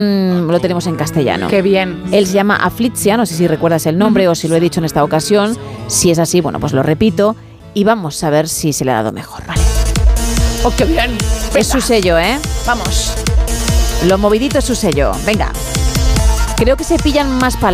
lo tenemos en castellano. Qué bien. Él se llama Aflitzia, no sé si recuerdas el nombre o si lo he dicho en esta ocasión. Si es así, bueno, pues lo repito y vamos a ver si se le ha dado mejor, ¿vale? ¡Oh, qué bien! Venga. Es su sello, ¿eh? Vamos. Lo movidito es su sello. Venga. Creo que se pillan más palabras.